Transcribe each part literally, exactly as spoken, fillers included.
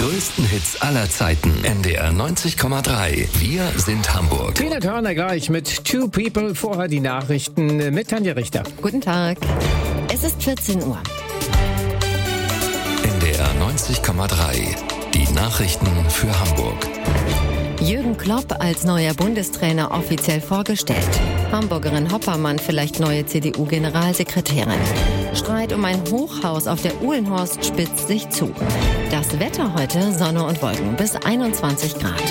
größten Hits aller Zeiten. N D R neunzig Komma drei. Wir sind Hamburg. Tina Turner gleich mit Two People. Vorher die Nachrichten mit Tanja Richter. Guten Tag. Es ist vierzehn Uhr. N D R neunzig Komma drei. Die Nachrichten für Hamburg. Jürgen Klopp als neuer Bundestrainer offiziell vorgestellt. Hamburgerin Hoppermann vielleicht neue C D U-Generalsekretärin. Streit um ein Hochhaus auf der Uhlenhorst spitzt sich zu. Das Wetter heute: Sonne und Wolken bis einundzwanzig Grad.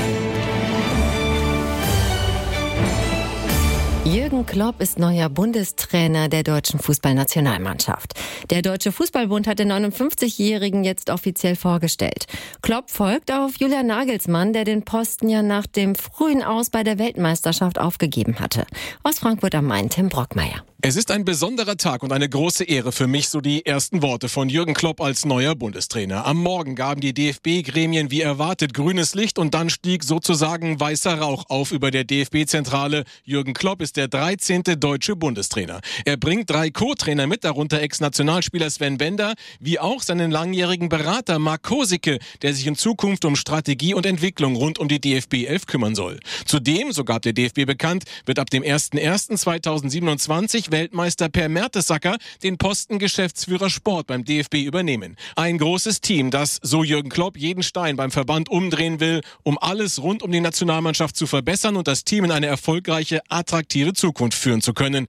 Jürgen Klopp ist neuer Bundestrainer der deutschen Fußballnationalmannschaft. Der Deutsche Fußballbund hat den neunundfünfzigjährigen jetzt offiziell vorgestellt. Klopp folgt auf Julian Nagelsmann, der den Posten ja nach dem frühen Aus bei der Weltmeisterschaft aufgegeben hatte. Aus Frankfurt am Main, Tim Brockmeier. Es ist ein besonderer Tag und eine große Ehre für mich, so die ersten Worte von Jürgen Klopp als neuer Bundestrainer. Am Morgen gaben die D F B-Gremien wie erwartet grünes Licht und dann stieg sozusagen weißer Rauch auf über der D F B-Zentrale. Jürgen Klopp ist der dreizehnte deutsche Bundestrainer. Er bringt drei Co-Trainer mit, darunter Ex-Nationalspieler Sven Bender, wie auch seinen langjährigen Berater Marc Kosicke, der sich in Zukunft um Strategie und Entwicklung rund um die D F B elf kümmern soll. Zudem, so gab der D F B bekannt, wird ab dem ersten ersten zweitausendsiebenundzwanzig Weltmeister Per Mertesacker den Posten Geschäftsführer Sport beim D F B übernehmen. Ein großes Team, das, so Jürgen Klopp, jeden Stein beim Verband umdrehen will, um alles rund um die Nationalmannschaft zu verbessern und das Team in eine erfolgreiche, attraktive Zukunft führen zu können.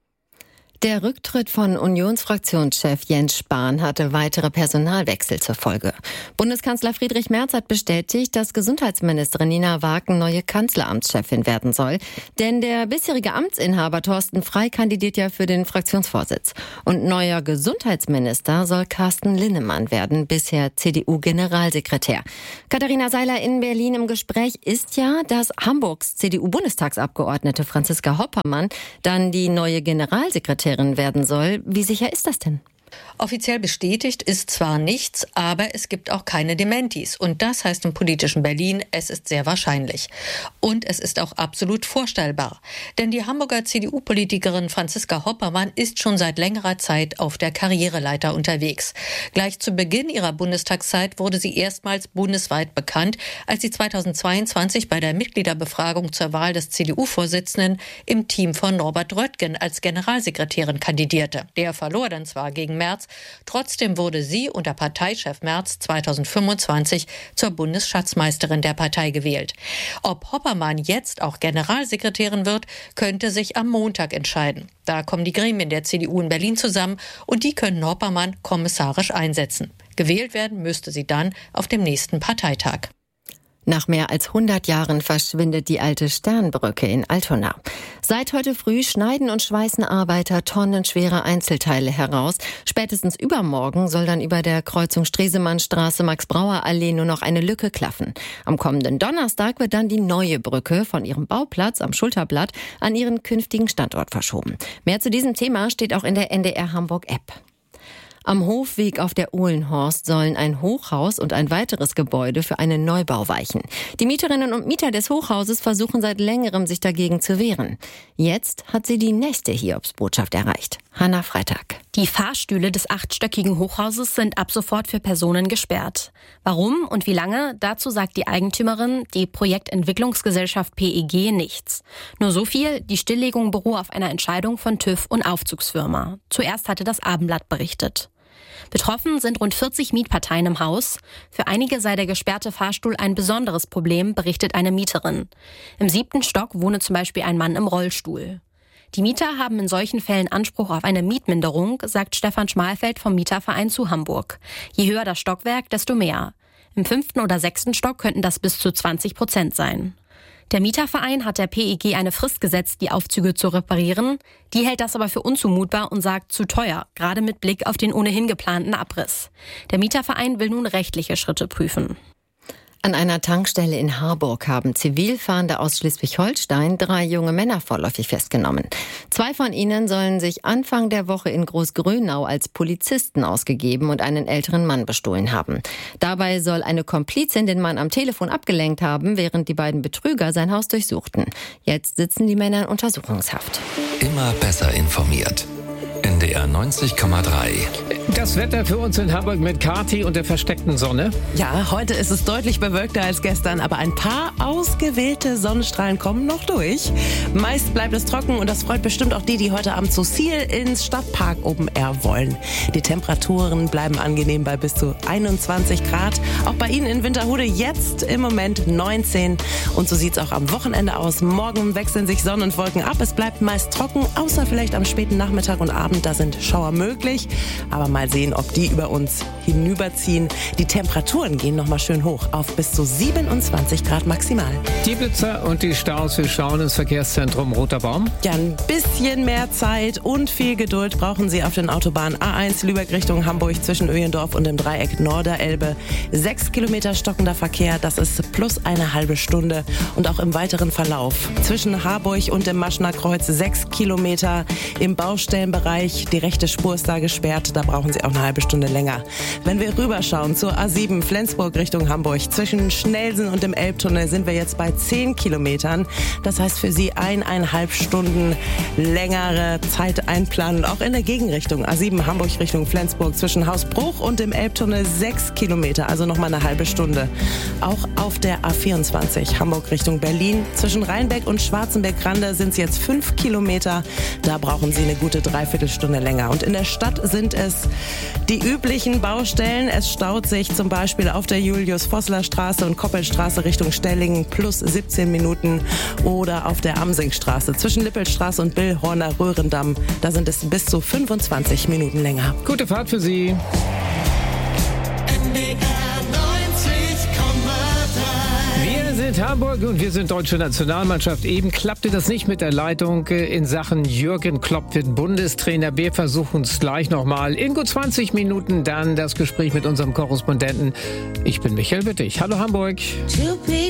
Der Rücktritt von Unionsfraktionschef Jens Spahn hatte weitere Personalwechsel zur Folge. Bundeskanzler Friedrich Merz hat bestätigt, dass Gesundheitsministerin Nina Waken neue Kanzleramtschefin werden soll. Denn der bisherige Amtsinhaber Thorsten Frey kandidiert ja für den Fraktionsvorsitz. Und neuer Gesundheitsminister soll Carsten Linnemann werden, bisher C D U-Generalsekretär. Katharina Seiler in Berlin. Im Gespräch ist ja, dass Hamburgs C D U-Bundestagsabgeordnete Franziska Hoppermann dann die neue Generalsekretärin werden soll. Wie sicher ist das denn? Offiziell bestätigt ist zwar nichts, aber es gibt auch keine Dementis. Und das heißt im politischen Berlin, es ist sehr wahrscheinlich. Und es ist auch absolut vorstellbar. Denn die Hamburger C D U-Politikerin Franziska Hoppermann ist schon seit längerer Zeit auf der Karriereleiter unterwegs. Gleich zu Beginn ihrer Bundestagszeit wurde sie erstmals bundesweit bekannt, als sie zweitausendzweiundzwanzig bei der Mitgliederbefragung zur Wahl des C D U-Vorsitzenden im Team von Norbert Röttgen als Generalsekretärin kandidierte. Der verlor dann zwar gegen Merz, trotzdem wurde sie unter Parteichef Merz zweitausendfünfundzwanzig zur Bundesschatzmeisterin der Partei gewählt. Ob Hoppermann jetzt auch Generalsekretärin wird, könnte sich am Montag entscheiden. Da kommen die Gremien der C D U in Berlin zusammen und die können Hoppermann kommissarisch einsetzen. Gewählt werden müsste sie dann auf dem nächsten Parteitag. Nach mehr als hundert Jahren verschwindet die alte Sternbrücke in Altona. Seit heute früh schneiden und schweißen Arbeiter tonnenschwere Einzelteile heraus. Spätestens übermorgen soll dann über der Kreuzung Stresemannstraße Max-Brauer-Allee nur noch eine Lücke klaffen. Am kommenden Donnerstag wird dann die neue Brücke von ihrem Bauplatz am Schulterblatt an ihren künftigen Standort verschoben. Mehr zu diesem Thema steht auch in der N D R Hamburg-App. Am Hofweg auf der Uhlenhorst sollen ein Hochhaus und ein weiteres Gebäude für einen Neubau weichen. Die Mieterinnen und Mieter des Hochhauses versuchen seit längerem, sich dagegen zu wehren. Jetzt hat sie die nächste Hiobsbotschaft erreicht. Hanna Freitag. Die Fahrstühle des achtstöckigen Hochhauses sind ab sofort für Personen gesperrt. Warum und wie lange? Dazu sagt die Eigentümerin, die Projektentwicklungsgesellschaft P E G, nichts. Nur so viel, die Stilllegung beruhe auf einer Entscheidung von TÜV und Aufzugsfirma. Zuerst hatte das Abendblatt berichtet. Betroffen sind rund vierzig Mietparteien im Haus. Für einige sei der gesperrte Fahrstuhl ein besonderes Problem, berichtet eine Mieterin. Im siebten Stock wohne zum Beispiel ein Mann im Rollstuhl. Die Mieter haben in solchen Fällen Anspruch auf eine Mietminderung, sagt Stefan Schmalfeld vom Mieterverein zu Hamburg. Je höher das Stockwerk, desto mehr. Im fünften oder sechsten Stock könnten das bis zu zwanzig Prozent sein. Der Mieterverein hat der P E G eine Frist gesetzt, die Aufzüge zu reparieren. Die hält das aber für unzumutbar und sagt zu teuer, gerade mit Blick auf den ohnehin geplanten Abriss. Der Mieterverein will nun rechtliche Schritte prüfen. An einer Tankstelle in Harburg haben Zivilfahrende aus Schleswig-Holstein drei junge Männer vorläufig festgenommen. Zwei von ihnen sollen sich Anfang der Woche in Großgrönau als Polizisten ausgegeben und einen älteren Mann bestohlen haben. Dabei soll eine Komplizin den Mann am Telefon abgelenkt haben, während die beiden Betrüger sein Haus durchsuchten. Jetzt sitzen die Männer in Untersuchungshaft. Immer besser informiert. N D R neunzig Komma drei. Das Wetter für uns in Hamburg mit Kati und der versteckten Sonne. Ja, heute ist es deutlich bewölkter als gestern, aber ein paar ausgewählte Sonnenstrahlen kommen noch durch. Meist bleibt es trocken und das freut bestimmt auch die, die heute Abend zu Ziel ins Stadtpark Open Air wollen. Die Temperaturen bleiben angenehm bei bis zu einundzwanzig Grad. Auch bei Ihnen in Winterhude jetzt im Moment neunzehn. Und so sieht es auch am Wochenende aus. Morgen wechseln sich Sonne und Wolken ab. Es bleibt meist trocken, außer vielleicht am späten Nachmittag und Abend. Da sind Schauer möglich. Aber mal sehen, ob die über uns hinüberziehen. Die Temperaturen gehen noch mal schön hoch auf bis zu siebenundzwanzig Grad maximal. Die Blitzer und die Staus, wir schauen ins Verkehrszentrum Roter Baum. Ja, ein bisschen mehr Zeit und viel Geduld brauchen Sie auf den Autobahnen A eins Lübeck Richtung Hamburg zwischen Öhendorf und dem Dreieck Norderelbe. Sechs Kilometer stockender Verkehr, das ist plus eine halbe Stunde. Und auch im weiteren Verlauf zwischen Harburg und dem Maschner Kreuz sechs Kilometer im Baustellenbereich. Die rechte Spur ist da gesperrt, da brauchen Sie auch eine halbe Stunde länger. Wenn wir rüberschauen zur A sieben Flensburg Richtung Hamburg, zwischen Schnelsen und dem Elbtunnel sind wir jetzt bei zehn Kilometern. Das heißt für Sie eineinhalb Stunden längere Zeit einplanen. Auch in der Gegenrichtung A sieben Hamburg Richtung Flensburg zwischen Hausbruch und dem Elbtunnel sechs Kilometer, also nochmal eine halbe Stunde. Auch auf der A vierundzwanzig Hamburg Richtung Berlin zwischen Rheinbeck und Schwarzenberg-Rande sind es jetzt fünf Kilometer. Da brauchen Sie eine gute Dreiviertelstunde länger. Und in der Stadt sind es die üblichen Baustellen. Es staut sich zum Beispiel auf der Julius-Vossler-Straße und Koppelstraße Richtung Stellingen plus siebzehn Minuten oder auf der Amsingstraße zwischen Lippelstraße und Billhorner-Röhrendamm. Da sind es bis zu fünfundzwanzig Minuten länger. Gute Fahrt für Sie. Wir sind Hamburg und wir sind deutsche Nationalmannschaft. Eben klappte das nicht mit der Leitung in Sachen Jürgen Klopp wird Bundestrainer. Wir versuchen es gleich nochmal. In gut zwanzig Minuten dann das Gespräch mit unserem Korrespondenten. Ich bin Michael Wittig. Hallo Hamburg.